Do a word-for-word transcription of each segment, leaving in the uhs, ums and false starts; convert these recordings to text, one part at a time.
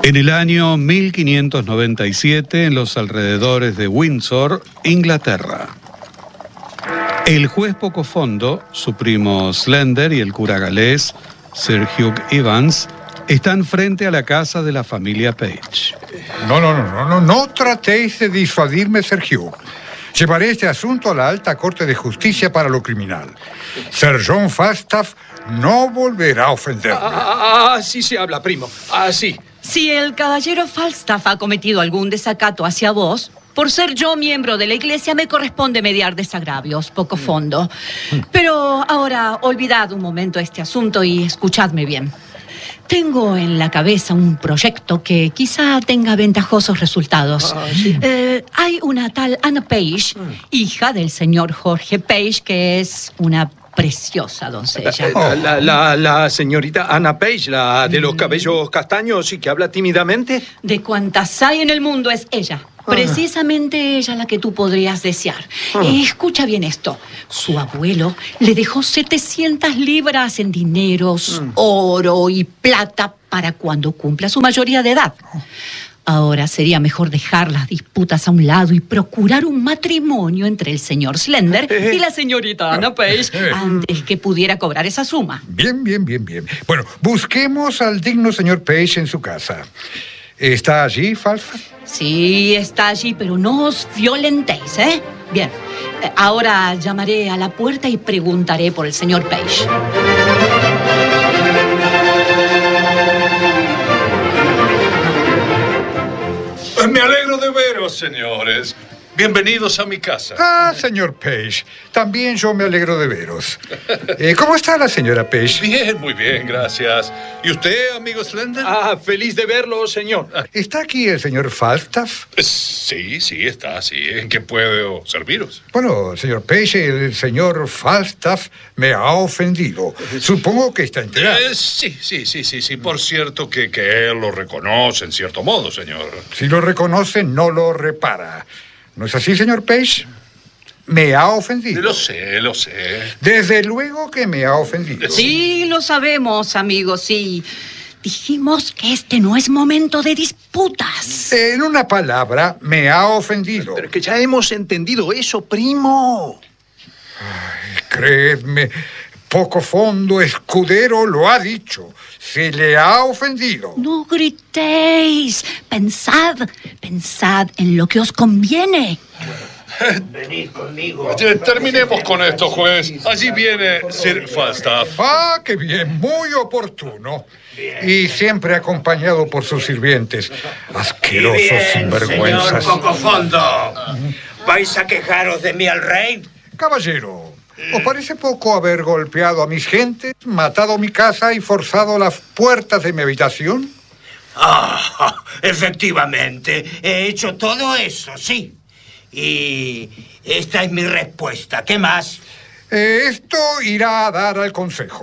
En el año mil quinientos noventa y siete, en los alrededores de Windsor, Inglaterra, el juez Pocofondo, su primo Slender y el cura galés Sir Hugh Evans están frente a la casa de la familia Page. No, no, no, no, no, no tratéis de disuadirme, Sir Hugh. Llevaré este asunto a la Alta Corte de Justicia para lo criminal. Sir John Falstaff no volverá a ofenderme. Ah, así se habla, primo. Así. Si el caballero Falstaff ha cometido algún desacato hacia vos, por ser yo miembro de la iglesia, me corresponde mediar desagravios, Pocofondo. Pero ahora, olvidad un momento este asunto y escuchadme bien. Tengo en la cabeza un proyecto que quizá tenga ventajosos resultados. Ah, sí. eh, hay una tal Anna Page, hija del señor Jorge Page, que es una preciosa doncella. La, la, la, la señorita Anna Page, la de los cabellos castaños y que habla tímidamente. De cuantas hay en el mundo es ella. Precisamente ella la que tú podrías desear. Eh, escucha bien esto. Su abuelo le dejó setecientas libras en dineros, mm. oro y plata para cuando cumpla su mayoría de edad. Ahora sería mejor dejar las disputas a un lado y procurar un matrimonio entre el señor Slender eh. y la señorita Anna Page eh. antes que pudiera cobrar esa suma. Bien, bien, bien, bien. Bueno, busquemos al digno señor Page en su casa. ¿Está allí, Falstaff? Sí, está allí, pero no os violentéis, ¿eh? Bien, ahora llamaré a la puerta y preguntaré por el señor Page. Me alegro de veros, señores. Bienvenidos a mi casa. Ah, señor Page. También yo me alegro de veros. Eh, ¿Cómo está la señora Page? Bien, muy bien, gracias. ¿Y usted, amigo Slender? Ah, feliz de verlo, señor. ¿Está aquí el señor Falstaff? Sí, sí, está, sí. ¿En qué puedo serviros? Bueno, señor Page, el señor Falstaff me ha ofendido. Supongo que está enterado. Eh, sí, sí, sí, sí, sí. Por cierto que, que él lo reconoce en cierto modo, señor. Si lo reconoce, no lo repara. ¿No es así, señor Page? Me ha ofendido. Lo sé, lo sé. Desde luego que me ha ofendido. Sí, lo sabemos, amigos, sí. Dijimos que este no es momento de disputas. En una palabra, me ha ofendido. Pero que ya hemos entendido eso, primo. Ay, creedme, Pocofondo Escudero lo ha dicho. Se le ha ofendido. No gritéis. Pensad, pensad en lo que os conviene. Venid conmigo. Terminemos con esto, juez. Allí viene Sir Falstaff. Ah, qué bien, muy oportuno. Bien. Y siempre acompañado por sus sirvientes. Asquerosos bien, sinvergüenzas. Señor Pocofondo, ¿vais a quejaros de mí al rey? Caballero, ¿os parece poco haber golpeado a mis gentes, matado mi casa y forzado las puertas de mi habitación? Ah, efectivamente, he hecho todo eso, sí. Y esta es mi respuesta. ¿Qué más? Eh, esto irá a dar al consejo.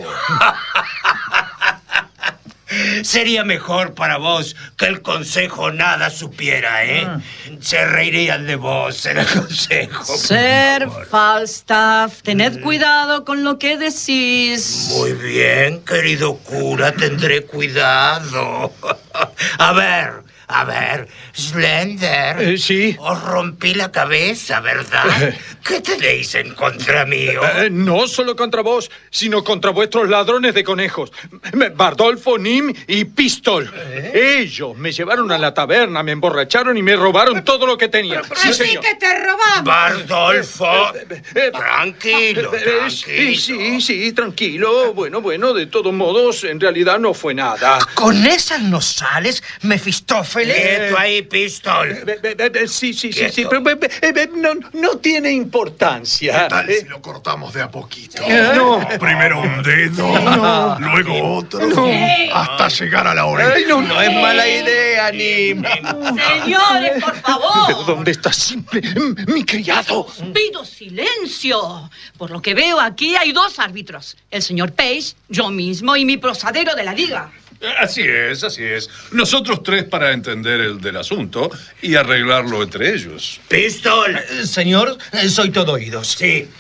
Sería mejor para vos que el consejo nada supiera, ¿eh? Ah. Se reirían de vos en el consejo. Sir Falstaff, tened cuidado con lo que decís. Muy bien, querido cura, tendré cuidado. A ver... A ver, Slender. Eh, sí. Os rompí la cabeza, ¿verdad? ¿Qué tenéis en contra mío? Eh, no solo contra vos, sino contra vuestros ladrones de conejos. Bardolfo, Nim y Pistol. ¿Eh? Ellos me llevaron a la taberna, me emborracharon y me robaron todo lo que tenía. Pero, sí, sí señor. que te robamos. Bardolfo, tranquilo, tranquilo. Sí, sí, sí, tranquilo. Bueno, bueno, de todos modos, en realidad no fue nada. Con esas no sales, Mefistófeles. Quieto ahí, Pistol. Eh, eh, eh, sí, sí, sí, sí, pero eh, eh, no, no tiene importancia. ¿Qué tal eh, si lo cortamos de a poquito? Eh, no. Primero un dedo, No. luego otro, No. hasta llegar a la oreja. Ay, no, no es mala idea, Nim. Señores, por favor. Pero ¿dónde está simple mi criado? Pido silencio. Por lo que veo aquí hay dos árbitros. El señor Page, yo mismo y mi prosadero de la liga. Así es, así es. Nosotros tres para entender el del asunto y arreglarlo entre ellos. Pistol. Eh, señor, eh, soy todo oídos. Sí.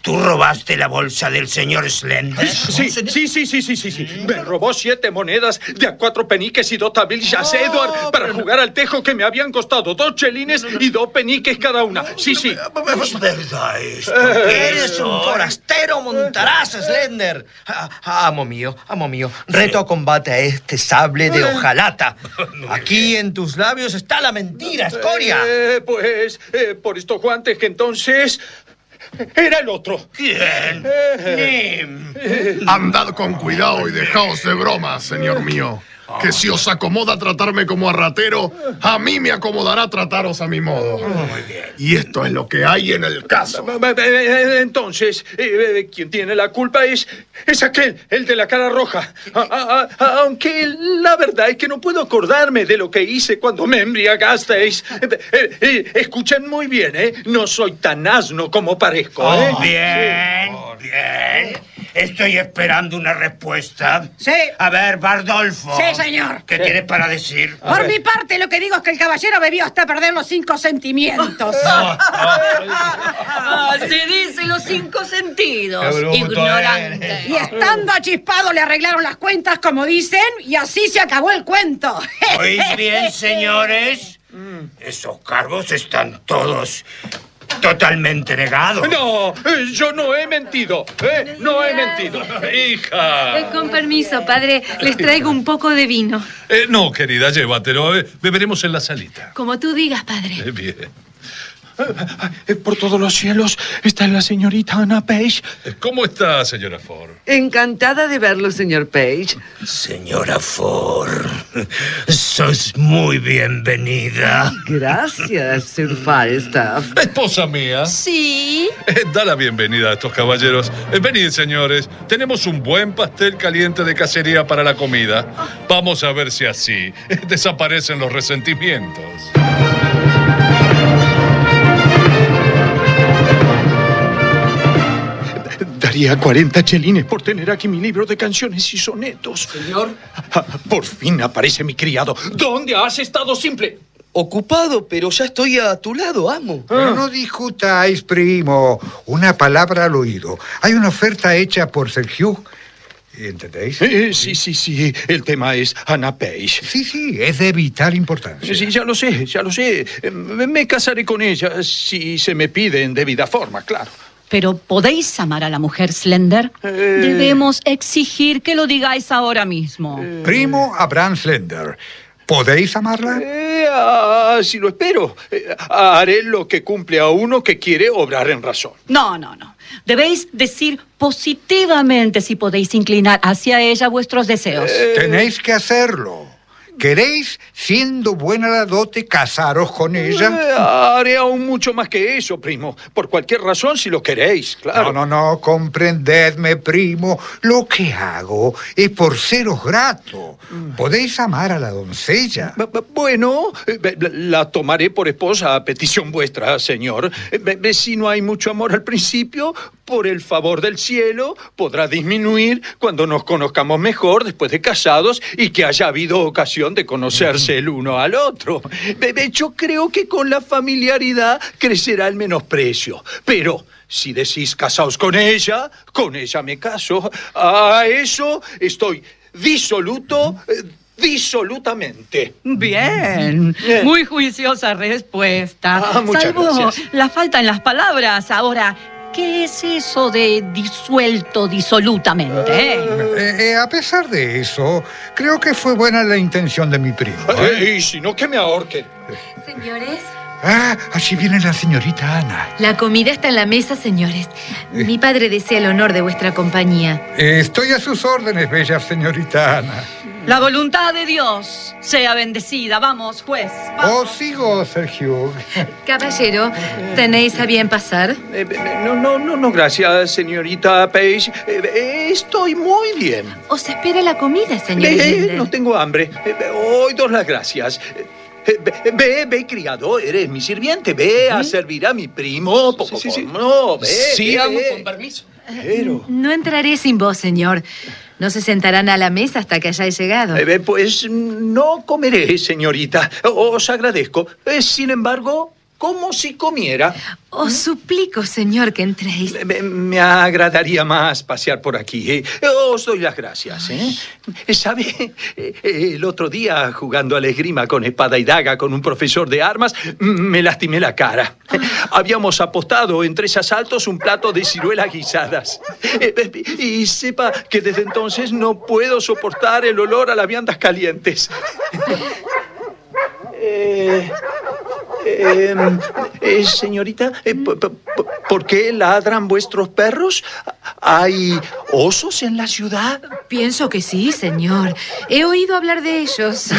¿Tú robaste la bolsa del señor Slender? Sí, sí, sí, sí, sí, sí, sí. Me robó siete monedas de a cuatro peniques y dos tablillas, No, Edward, para pero- jugar al tejo que me habían costado dos chelines y dos peniques cada una. Sí, sí. Es verdad esto. Eres un forastero montaraz, Slender. Ah, amo mío, amo mío. Reto a combate a este sable de hojalata. Aquí en tus labios está la mentira, escoria. Eh, pues, eh, por estos guantes que entonces... Era el otro. ¿Quién? Nim. Andad con cuidado y dejaos de bromas, señor mío. Que si os acomoda tratarme como a ratero, a mí me acomodará trataros a mi modo. Muy bien. Y esto es lo que hay en el caso. Eh, eh, Entonces, eh, eh, quien tiene la culpa es, es aquel, el de la cara roja. A- a- a- aunque la verdad es que no puedo acordarme de lo que hice cuando me embriagasteis. Eh, eh, eh, escuchen muy bien, ¿eh? No soy tan asno como parezco, ¿eh? Bien, bien. Estoy esperando una respuesta. Sí. A ver, Bardolfo. Sí, señor. ¿Qué tienes para decir? Por mi parte, lo que digo es que el caballero bebió hasta perder los cinco sentimientos. Ah, se dice los cinco sentidos. Qué bruto Ignorante. Y estando achispado le arreglaron las cuentas, como dicen, y así se acabó el cuento. ¿Oís bien, señores? Esos cargos están todos totalmente negados. No, eh, yo no he mentido, ¿eh? No he mentido. Hija. Eh, con permiso, padre, les traigo un poco de vino. Eh, no, querida, llévatelo. eh, beberemos en la salita. Como tú digas, padre. Eh, bien. Eh, Por todos los cielos está la señorita Anna Page. Eh, ¿Cómo está, señora Ford? Encantada de verlo, señor Page. Señora Ford, sos muy bienvenida. Gracias, Sir Falstaff. Esposa mía. Sí. Eh, da la bienvenida a estos caballeros. Eh, venid, señores. Tenemos un buen pastel caliente de cacería para la comida. Vamos a ver si así eh, desaparecen los resentimientos. Daría cuarenta chelines por tener aquí mi libro de canciones y sonetos. Señor, Ah, Por fin aparece mi criado. ¿Dónde has estado, simple? ocupado, pero ya estoy a tu lado, amo. Pero no discutáis, primo. Una palabra al oído. Hay una oferta hecha por Sir Hugh. ¿Entendéis? Eh, sí, sí, sí. El tema es Anna Page. Sí, sí, es de vital importancia. Sí, ya lo sé, ya lo sé. Eh, Me casaré con ella si se me pide en debida forma, claro. Pero ¿podéis amar a la mujer Slender? Eh. Debemos exigir que lo digáis ahora mismo. Primo Abraham Slender, ¿podéis amarla? Eh, así lo espero. Eh, haré lo que cumple a uno que quiere obrar en razón. No, no, no. Debéis decir positivamente si podéis inclinar hacia ella vuestros deseos. Tenéis que hacerlo. ¿Queréis, siendo buena la dote, casaros con ella? Eh, haré aún mucho más que eso, primo. Por cualquier razón, si lo queréis, claro. No, no, no, comprendedme, primo. Lo que hago es por seros grato. Podéis amar a la doncella. B- b- Bueno, eh, b- la tomaré por esposa a petición vuestra, señor. Eh, b- Si no hay mucho amor al principio, por el favor del cielo, podrá disminuir cuando nos conozcamos mejor después de casados y que haya habido ocasión de conocerse el uno al otro. B- b- Yo creo que con la familiaridad crecerá el menosprecio. Pero si decís casaos con ella, con ella me caso. A eso estoy disoluto. eh, Disolutamente. Bien, Bien. muy juiciosa respuesta. Ah, muchas Salvo gracias. la falta en las palabras. Ahora, ¿qué es eso de disuelto disolutamente? eh? Eh, eh, a pesar de eso, creo que fue buena la intención de mi primo. ¿eh? Eh, y si no, que me ahorquen. Señores, Ah, allí viene la señorita Ana. la comida está en la mesa, señores. Mi padre desea el honor de vuestra compañía. Eh, Estoy a sus órdenes, bella señorita Ana. La voluntad de Dios sea bendecida. Vamos, juez. vamos. Os sigo, Sir Hugh. Caballero, ¿tenéis a bien pasar? Eh, eh, no, no, no, no, gracias, señorita Page. Eh, eh, estoy muy bien. Os espera la comida, señor Eh, Slender. no tengo hambre. Eh, eh, hoy dos las gracias. Eh, eh, ve, ve, ve, criado, eres mi sirviente. Ve a servir a mi primo. Poco, Sí, sí, sí. No, ve, Sí, ve, amo, ve. con permiso. Pero... No entraré sin vos, señor. No se sentarán a la mesa hasta que hayáis llegado. Eh, eh, pues no comeré, señorita. Os agradezco. Eh, sin embargo, como si comiera. Os suplico, señor, que entréis. Me, me agradaría más pasear por aquí. ¿eh? Os doy las gracias. ¿eh? ¿Sabe? El otro día, jugando a la esgrima con espada y daga con un profesor de armas, me lastimé la cara. Habíamos apostado en tres asaltos un plato de ciruelas guisadas. Y sepa que desde entonces no puedo soportar el olor a las viandas calientes. Eh... Eh, eh, señorita, eh, ¿por qué ladran vuestros perros? ¿Hay osos en la ciudad? Pienso que sí, señor. He oído hablar de ellos.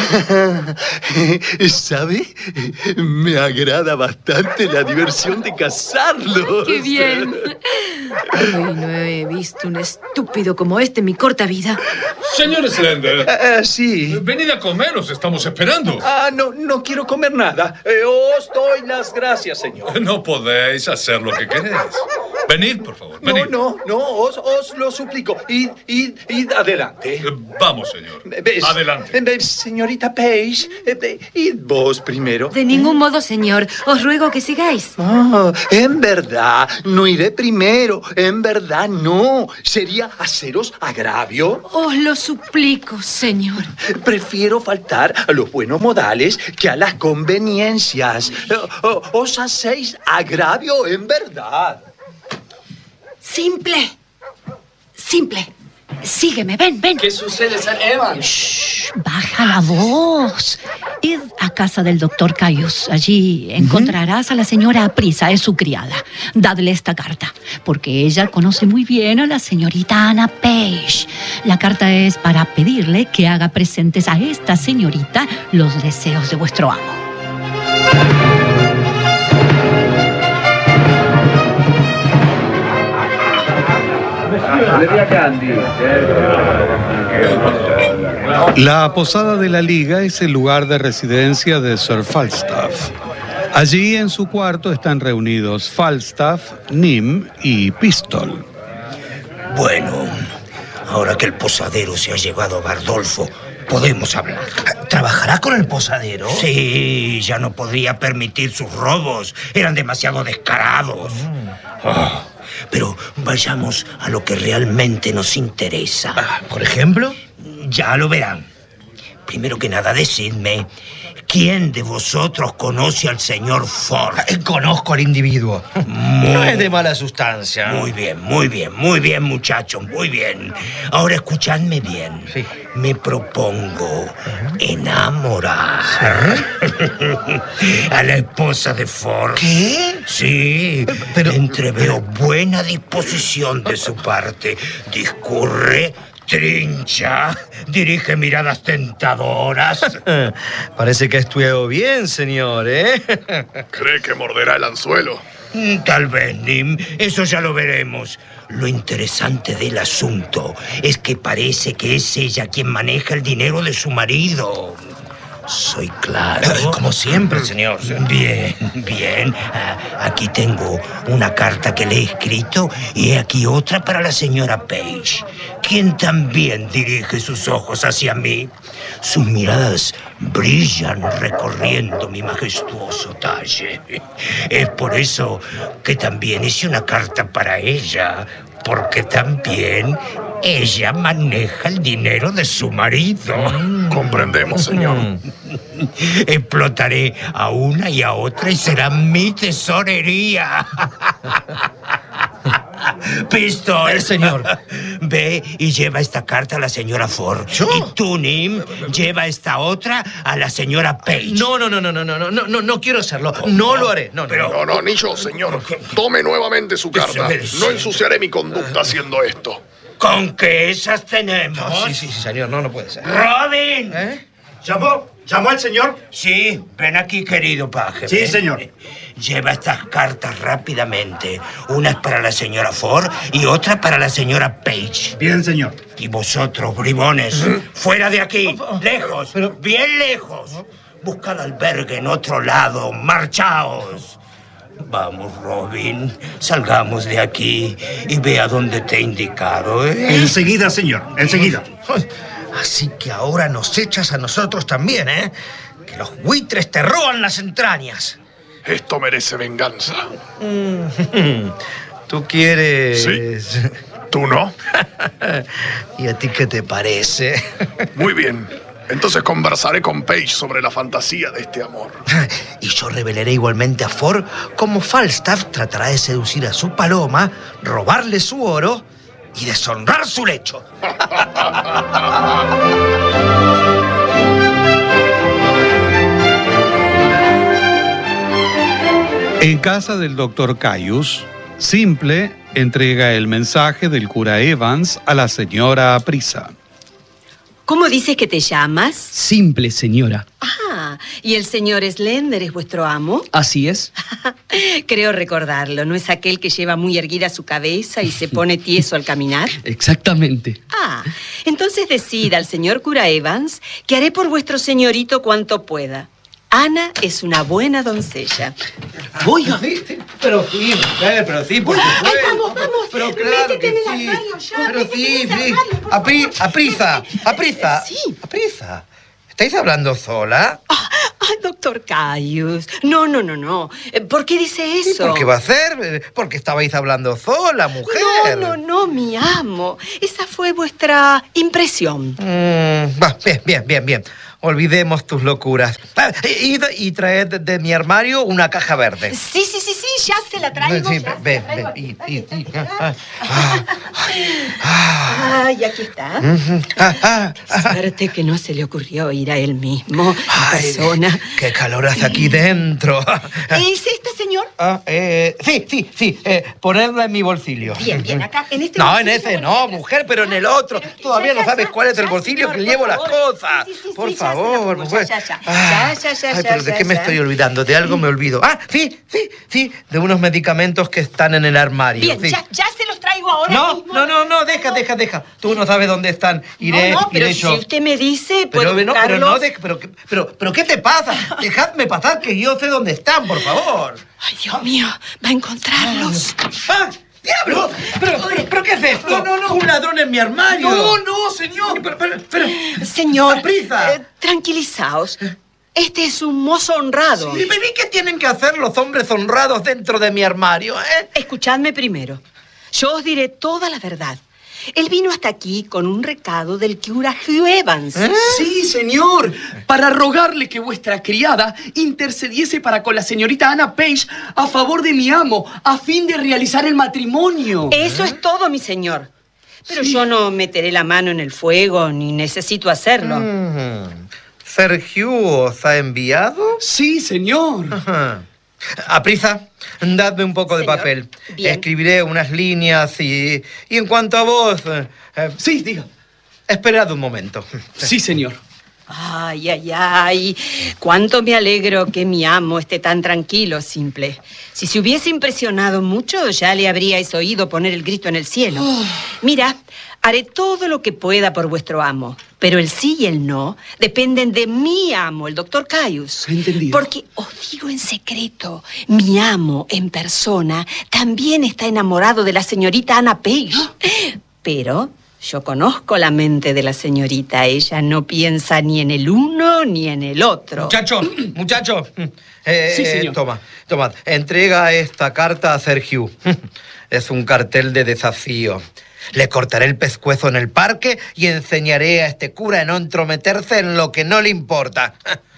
¿Sabe? Me agrada bastante la diversión de cazarlos. ¡Qué bien! Ay, no he visto un estúpido como este en mi corta vida. Señor Slender. Uh, uh, sí. Venid a comer, os estamos esperando. Ah, no, no quiero comer nada. Eh, os doy las gracias, señor. No podéis hacer lo que queréis. Venid, por favor, venid. No, no, no, os, os lo suplico. Id, id, id adelante. Eh, vamos, señor. ¿Ves? Adelante. ¿Ves, señorita Page? Eh, id vos primero. De ningún modo, señor. Os ruego que sigáis. Ah, en verdad, no iré primero. En verdad, no. Sería haceros agravio. Os lo suplico, señor. Prefiero faltar a los buenos modales que a las conveniencias. Os hacéis agravio en verdad. Simple. Simple. Sígueme, ven, ven. ¿Qué sucede, Sir Evan? Shh, baja la voz. Id a casa del doctor Caius. Allí encontrarás a la señora Aprisa, es su criada. Dadle esta carta, porque ella conoce muy bien a la señorita Anna Page. La carta es para pedirle que haga presentes a esta señorita los deseos de vuestro amo. La posada de la Liga es el lugar de residencia de Sir Falstaff. Allí en su cuarto están reunidos Falstaff, Nym y Pistol. Bueno, ahora que el posadero se ha llevado a Bardolfo, podemos hablar. ¿Trabajará con el posadero? Sí, ya no podría permitir sus robos. Eran demasiado descarados. Oh, pero vayamos a lo que realmente nos interesa. Ah, ¿por ejemplo? Ya lo verán. Primero que nada, decidme, ¿quién de vosotros conoce al señor Ford? Conozco al individuo. Muy, no es de mala sustancia. Muy bien, muy bien, muy bien, muchachos, muy bien. Ahora escuchadme bien. Sí. Me propongo enamorar a la esposa de Ford. ¿Qué? Sí, pero entreveo buena disposición de su parte. Discurre, trincha, dirige miradas tentadoras. Parece que ha estudiado bien, señor, ¿eh? ¿Cree que morderá el anzuelo? Tal vez, Nym. Eso ya lo veremos. Lo interesante del asunto es que parece que es ella quien maneja el dinero de su marido. Soy claro. Como siempre, señor. Bien, bien. Aquí tengo una carta que le he escrito y aquí otra para la señora Page, quien también dirige sus ojos hacia mí. Sus miradas brillan recorriendo mi majestuoso talle. Es por eso que también hice una carta para ella, porque también ella maneja el dinero de su marido. Mm. Comprendemos, señor. Explotaré a una y a otra y será mi tesorería. Pistol. El señor. Ve y lleva esta carta a la señora Ford. ¿Yo? Y tú, Nym, lleva esta otra a la señora Page. No, no, no, no, no, no, no, no, no quiero hacerlo. No lo haré. No, no, Pero, no, no, ni yo, señor. Tome nuevamente su carta. No ensuciaré mi conducta haciendo esto. ¿Con qué esas tenemos? No, sí, sí, sí, señor, no, no puede ser. ¡Robin! ¿Eh? ¿Llamó? ¿Llamó al señor? Sí, ven aquí, querido paje. Sí, ven. señor. Lleva estas cartas rápidamente. Una es para la señora Ford y otra para la señora Page. Bien, señor. Y vosotros, bribones, fuera de aquí, lejos, pero bien lejos. Buscad albergue en otro lado, marchaos. Vamos, Robin, salgamos de aquí y ve a donde te he indicado, ¿eh? Enseguida, señor, enseguida. Así que ahora nos echas a nosotros también, ¿eh? Que los buitres te roban las entrañas. Esto merece venganza. Mm, ¿Tú quieres...? Sí. ¿Tú no? ¿Y a ti qué te parece? Muy bien. Entonces conversaré con Paige sobre la fantasía de este amor. Y yo revelaré igualmente a Ford cómo Falstaff tratará de seducir a su paloma, robarle su oro y deshonrar su lecho. En casa del doctor Caius, Simple entrega el mensaje del cura Evans a la señora Aprisa. ¿Cómo dices que te llamas? Simple, señora. Ah, ¿y el señor Slender es vuestro amo? Así es. Creo recordarlo. ¿No es aquel que lleva muy erguida su cabeza y se pone tieso al caminar? Exactamente. Ah, entonces decida al señor cura Evans que haré por vuestro señorito cuanto pueda. Ana es una buena doncella. Voy a ver, pero sí, mujer, pero sí, por supuesto. Ay, vamos, vamos. Pero claro Métete que en el sí. armario ya. Pero Métete sí, en ese sí. armario, por Apri, favor. aprisa, aprisa. Sí. Aprisa. ¿Estáis hablando sola? Ah, ah, doctor Caius. No, no, no, no. ¿Por qué dice eso? ¿Por qué va a ser? Porque estabais hablando sola, mujer. No, no, no, mi amo. Esa fue vuestra impresión. Mm, va, bien, bien, bien, bien. Olvidemos tus locuras. Ah, y, y traed de, de mi armario una caja verde. Sí, sí, sí, sí, ya se la traigo. Sí, ya ven, se la traigo. ven, y, y, y, Ah, ah, ah, Ay, aquí está. ujú, ah, ah, ah. Suerte que no se le ocurrió ir a él mismo, en Ay, persona. ¡Qué calor hace aquí dentro! ¿Es este señor? Ah, eh, sí, sí, sí. Eh, ponedla en mi bolsillo. Bien, bien, acá, en este No, bolsillo, en ese bueno, no, pero- mujer, pero en el otro. Pero es que Todavía ya, no ya, sabes ya, cuál es el ya, bolsillo señor, que por llevo las favor. cosas. Sí, sí, sí, Por sí, ya se la favor, pongo, mujer. ya, ya, ya. Ah, Ya, ya, ya, ay, ya, pero ¿de ya, qué me ya. estoy olvidando? De algo me olvido. Ah, sí, sí, sí. De unos medicamentos que están en el armario. Bien, sí. ya, ya se los traigo ahora No, mismo. no, no, no, deja, deja, deja. Tú no sabes dónde están. Iré, no, no, pero iré si yo. usted me dice, puedo Pero, no, pero buscarlos. no, de- pero, pero, pero, ¿qué te pasa? Dejadme pasar que yo sé dónde están, por favor. Ay, Dios mío, va a encontrarlos. ¡Ah! ¡Diablo! ¿Pero, pero, pero qué es esto? No, no, no, un ladrón en mi armario. No, no, señor. Pero, pero, pero, Señor, ¡Aprisa! eh, tranquilizaos. Este es un mozo honrado. ¿Y y qué tienen que hacer los hombres honrados dentro de mi armario, eh? Escuchadme primero. Yo os diré toda la verdad. Él vino hasta aquí con un recado del cura Hugh Evans. ¿Eh? Sí, señor. Para rogarle que vuestra criada intercediese para con la señorita Ana Page a favor de mi amo, a fin de realizar el matrimonio. Eso es todo, mi señor. Pero yo no meteré la mano en el fuego, ni necesito hacerlo. Mm. ¿Sir Hugh os ha enviado? Sí, señor. Ajá. Aprisa, dadme un poco de Señor, papel. bien. Escribiré unas líneas y... Y en cuanto a vos... eh, eh, Sí, diga. esperad un momento. Sí, señor. Ay, ay, ay. Cuánto me alegro que mi amo esté tan tranquilo, Simple. Si se hubiese impresionado mucho, ya le habríais oído poner el grito en el cielo. Mira, haré todo lo que pueda por vuestro amo. Pero el sí y el no dependen de mi amo, el doctor Caius. Entendido. Porque os digo en secreto, mi amo en persona también está enamorado de la señorita Ana Page. Pero yo conozco la mente de la señorita. Ella no piensa ni en el uno ni en el otro. Muchacho, muchacho. Eh, Sí, señor. eh, toma, toma. Entrega esta carta a Sir Hugh. Es un cartel de desafío. Le cortaré el pescuezo en el parque y enseñaré a este cura a no entrometerse en lo que no le importa.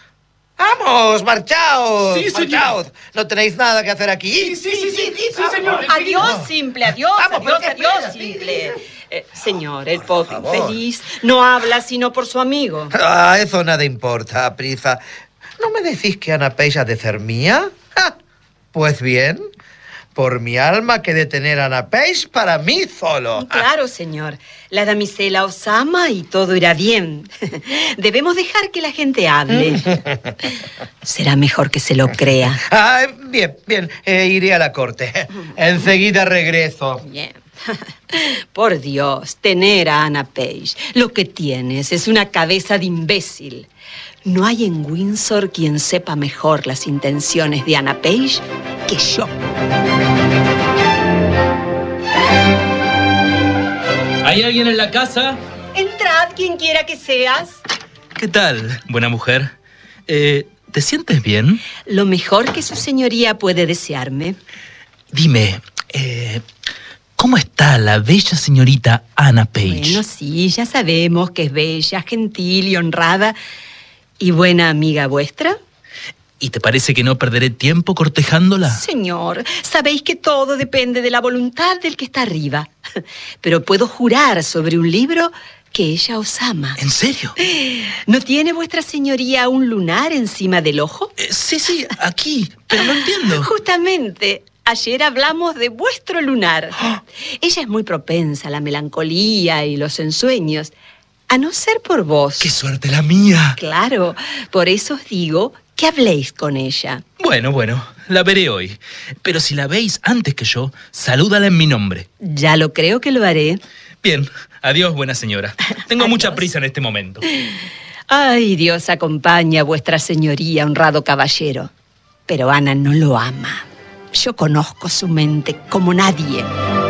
¡Vamos, marchaos! Sí, señor. ¡Marchaos! No tenéis nada que hacer aquí. Sí, sí, sí, sí, sí, señor. Adiós, Simple, adiós, Vamos, pero adiós, qué adiós, pena, sí. Simple. Eh, señor, el pobre favor. infeliz no habla sino por su amigo. Ah, eso nada importa, Prisa. ¿No me decís que Ana Page ha de ser mía? Ja, pues bien, por mi alma que de tener a Ana Page para mí solo. Claro, señor. La damisela os ama y todo irá bien. Debemos dejar que la gente hable. Será mejor que se lo crea. Ah, bien, bien, eh, iré a la corte. Enseguida regreso. Bien. Por Dios, tener a Ana Page. Lo que tienes es una cabeza de imbécil. No hay en Windsor quien sepa mejor las intenciones de Ana Page que yo. ¿Hay alguien en la casa? Entrad, quien quiera que seas. ¿Qué tal, buena mujer? Eh, ¿te sientes bien? Lo mejor que su señoría puede desearme. Dime, eh, ¿cómo está la bella señorita Anna Page? Bueno, sí, ya sabemos que es bella, gentil y honrada. ¿Y buena amiga vuestra? ¿Y te parece que no perderé tiempo cortejándola? Señor, sabéis que todo depende de la voluntad del que está arriba. Pero puedo jurar sobre un libro que ella os ama. ¿En serio? ¿No tiene vuestra señoría un lunar encima del ojo? Eh, sí, sí, aquí, pero no entiendo. Justamente, ayer hablamos de vuestro lunar. Ella es muy propensa a la melancolía y los ensueños, a no ser por vos. ¡Qué suerte la mía! Claro, por eso os digo que habléis con ella. Bueno, bueno, la veré hoy. Pero si la veis antes que yo, salúdala en mi nombre. Ya lo creo que lo haré. Bien, adiós, buena señora. Tengo mucha prisa en este momento. Ay, Dios acompañe a vuestra señoría, honrado caballero. Pero Ana no lo ama. Yo conozco su mente como nadie.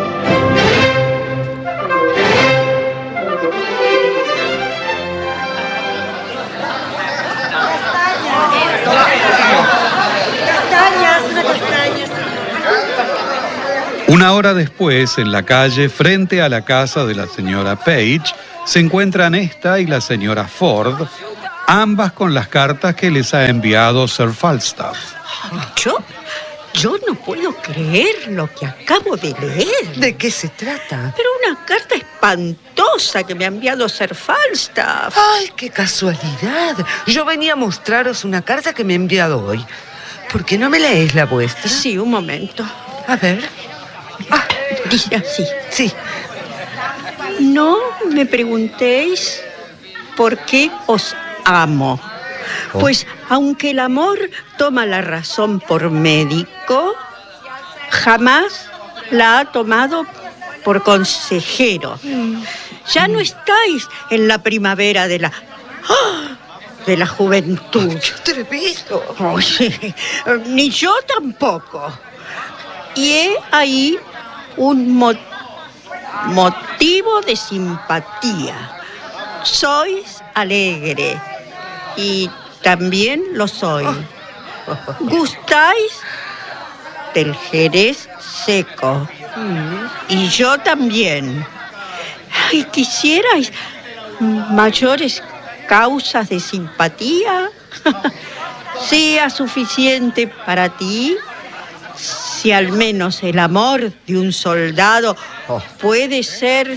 Una hora después, en la calle, frente a la casa de la señora Page, se encuentran esta y la señora Ford, ambas con las cartas que les ha enviado Sir Falstaff. ¿Yo? Yo no puedo creer lo que acabo de leer. ¿De qué se trata? Pero una carta espantosa que me ha enviado Sir Falstaff. ¡Ay, qué casualidad! Yo venía a mostraros una carta que me ha enviado hoy. ¿Por qué no me leéis la vuestra? Sí, un momento. A ver. Ah, dice así. Sí. No me preguntéis por qué os amo. Oh. Pues aunque el amor toma la razón por médico, jamás la ha tomado por consejero. Mm. Ya no estáis en la primavera de la... ¡Oh! de la juventud. ¡Qué atrevido! Oh, sí. Ni yo tampoco. Y he ahí un mo motivo de simpatía. Sois alegre y también lo soy. ¿Gustáis del jerez seco? Y yo también. ¿Y quisierais mayores causas de simpatía? Sea suficiente para ti si al menos el amor de un soldado puede ser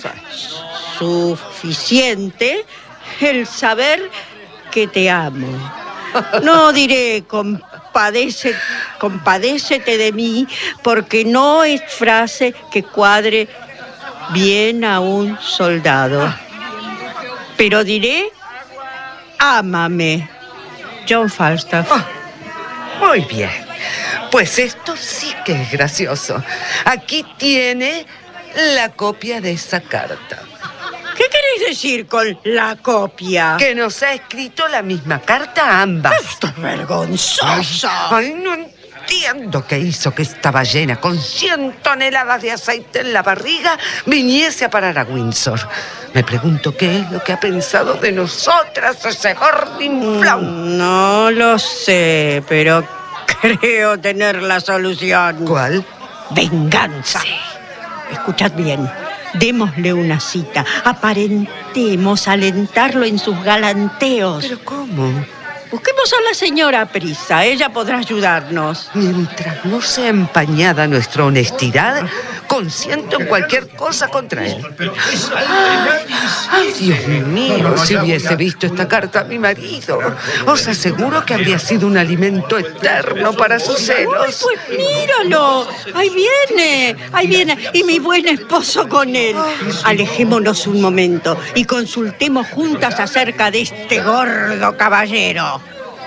suficiente, el saber que te amo. No diré compadece, compadécete de mí, porque no es frase que cuadre bien a un soldado. Pero diré, ámame, John Falstaff. Oh, muy bien. Pues esto sí que es gracioso. Aquí tiene la copia de esa carta. ¿Qué queréis decir con la copia? Que nos ha escrito la misma carta a ambas. ¡Esto es vergonzoso! Ay, ay, no entiendo qué hizo que esta ballena con cien toneladas de aceite en la barriga viniese a parar a Windsor. Me pregunto qué es lo que ha pensado de nosotras ese gordinflón. No lo sé, pero creo tener la solución. ¿Cuál? Venganza. Sí. Escuchad bien. Démosle una cita. Aparentemos alentarlo en sus galanteos. ¿Pero cómo? Busquemos a la señora Prisa. Ella podrá ayudarnos. Mientras no sea empañada nuestra honestidad, consiento en cualquier cosa contra él. Ay, Dios mío, si hubiese visto esta carta a mi marido, os aseguro que habría sido un alimento eterno para sus celos. Ay, pues míralo, ahí viene, ahí viene, y mi buen esposo con él. Alejémonos un momento y consultemos juntas acerca de este gordo caballero.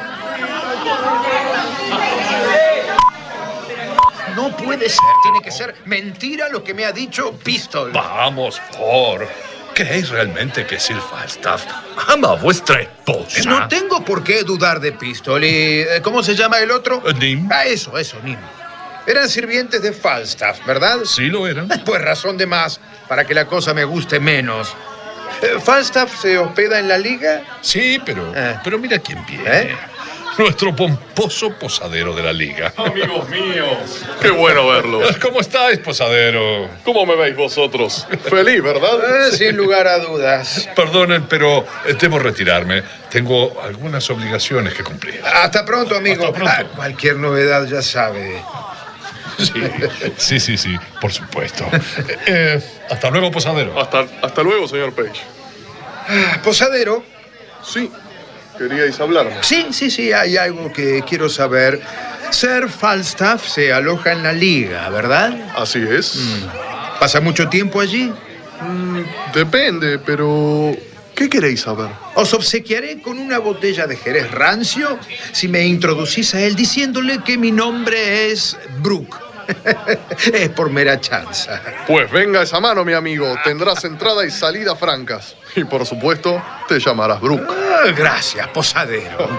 No puede ser, tiene que ser mentira lo que me ha dicho Pistol. Vamos, Ford. ¿Creéis realmente que Sir Falstaff ama a vuestra esposa? No tengo por qué dudar de Pistol. ¿Y cómo se llama el otro? Nim. Ah, eso, eso, Nim. Eran sirvientes de Falstaff, ¿verdad? Sí, lo eran. Pues razón de más para que la cosa me guste menos. ¿Falstaff se hospeda en la liga? Sí, pero, eh. pero mira quién viene. ¿Eh? nuestro pomposo posadero de la liga. Amigos míos, qué bueno verlos. ¿Cómo estáis, posadero? ¿Cómo me veis vosotros? Feliz, ¿verdad? Eh, sin lugar a dudas. Perdonen, pero eh, debo retirarme. Tengo algunas obligaciones que cumplir. Hasta pronto, amigo. Hasta pronto. Ah, cualquier novedad ya sabe. Sí, sí, sí, sí, por supuesto. Eh, eh, hasta luego, posadero. Hasta, hasta luego, señor Page. Ah, ¿Posadero? Sí, queríais hablarme. Sí, sí, sí, hay algo que quiero saber. Sir Falstaff se aloja en la liga, ¿verdad? Así es. Mm. ¿Pasa mucho tiempo allí? Mm, depende, pero... ¿qué queréis saber? Os obsequiaré con una botella de Jerez rancio si me introducís a él diciéndole que mi nombre es Brooke. Es por mera chanza. Pues venga esa mano, mi amigo. Tendrás entrada y salida francas. Y por supuesto, te llamarás Brooke. Ah, gracias, posadero.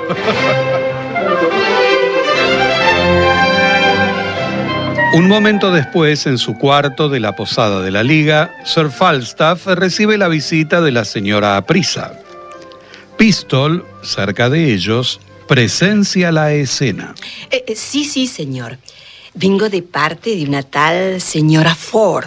Un momento después, en su cuarto de la posada de la Liga, Sir Falstaff recibe la visita de la señora Aprisa. Pistol, cerca de ellos, presencia la escena. Eh, eh, sí, sí, señor. Vengo de parte de una tal señora Ford.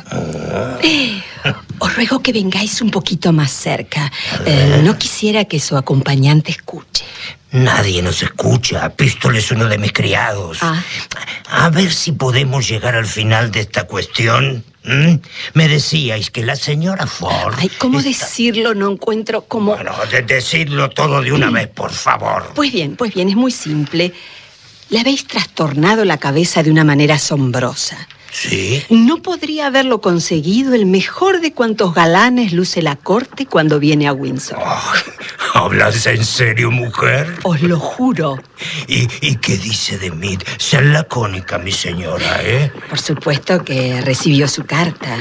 Eh, os ruego que vengáis un poquito más cerca. Eh, no quisiera que su acompañante escuche. Nadie nos escucha. Pistol es uno de mis criados. Ah. A ver si podemos llegar al final de esta cuestión. ¿Mm? Me decíais que la señora Ford... Ay, ¿cómo está... decirlo? No encuentro cómo... Bueno, de decidlo todo de una vez, por favor. Pues bien, pues bien, es muy simple. Le habéis trastornado la cabeza de una manera asombrosa. ¿Sí? No podría haberlo conseguido el mejor de cuantos galanes luce la corte cuando viene a Windsor. Oh, ¿hablas en serio, mujer? Os lo juro. ¿Y, y qué dice de mí? Ser lacónica, mi señora, ¿eh? Por supuesto que recibió su carta.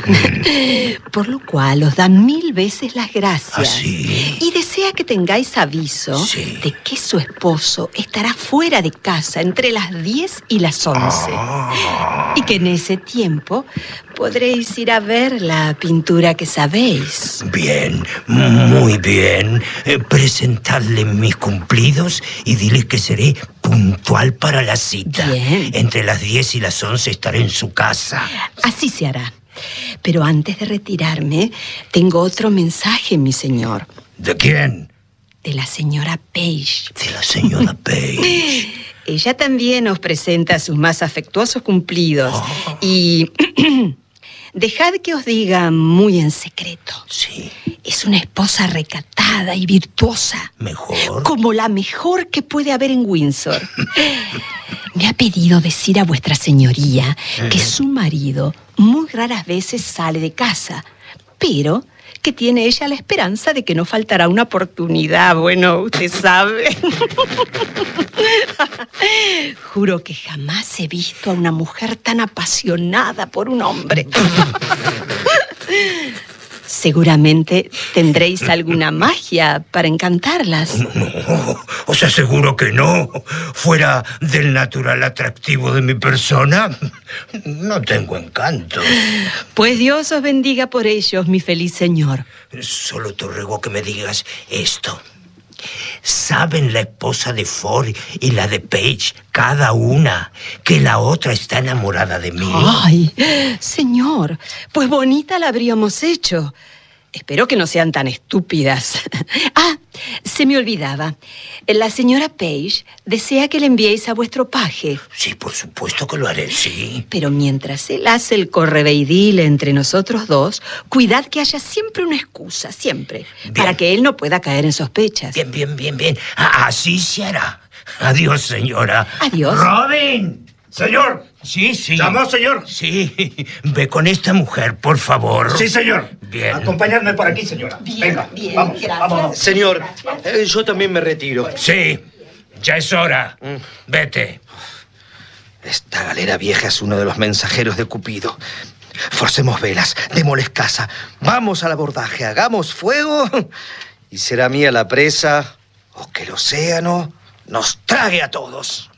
Por lo cual os da mil veces las gracias. ¿Ah, sí? Y desea que tengáis aviso sí. de que su esposo estará fuera de casa entre las diez y las once. Ah. Y que en ese tiempo podréis ir a ver la pintura que sabéis. Bien, muy bien. Eh, presentadle mis cumplidos y dile que seré puntual para la cita. Bien. Entre las diez y las once estaré en su casa. Así se hará. Pero antes de retirarme, tengo otro mensaje, mi señor. ¿De quién? De la señora Page. De la señora Page. Ella también os presenta sus más afectuosos cumplidos. Oh. Y dejad que os diga muy en secreto. Sí. Es una esposa recatada y virtuosa. ¿Mejor? Como la mejor que puede haber en Windsor. Me ha pedido decir a vuestra señoría ¿Eh? que su marido muy raras veces sale de casa, pero que tiene ella la esperanza de que no faltará una oportunidad. Bueno, usted sabe. Juro que jamás he visto a una mujer tan apasionada por un hombre. Seguramente tendréis alguna magia para encantarlas. No, os aseguro que no. Fuera del natural atractivo de mi persona, no tengo encanto. Pues Dios os bendiga por ellos, mi feliz señor. Solo te ruego que me digas esto. ¿Saben la esposa de Ford y la de Page, cada una, que la otra está enamorada de mí? Ay, señor, pues bonita la habríamos hecho. Espero que no sean tan estúpidas. Ah, se me olvidaba. La señora Page desea que le enviéis a vuestro paje. Sí, por supuesto que lo haré, sí. Pero mientras él hace el correveidile entre nosotros dos, cuidad que haya siempre una excusa, siempre, bien, para que él no pueda caer en sospechas. Bien, bien, bien, bien. Así se hará. Adiós, señora. Adiós. ¡Robin! Señor. Sí, sí. ¿Llamó, señor? Sí. Ve con esta mujer, por favor. Sí, señor. Bien. Acompañadme por aquí, señora. Bien, Venga, bien, vamos, gracias. vámonos. Señor, eh, yo también me retiro. Sí, ya es hora. Mm. Vete. Esta galera vieja es uno de los mensajeros de Cupido. Forcemos velas, démosles caza. Vamos al abordaje, hagamos fuego y será mía la presa o que el océano nos trague a todos.